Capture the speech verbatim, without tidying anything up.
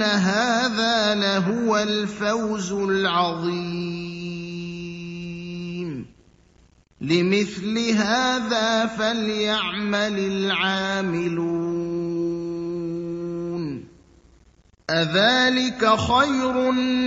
هَٰذَا لَهُوَ الْفَوْزُ الْعَظِيمُ لِمِثْلِ هَٰذَا فَلْيَعْمَلِ الْعَامِلُونَ أَذَٰلِكَ خَيْرٌ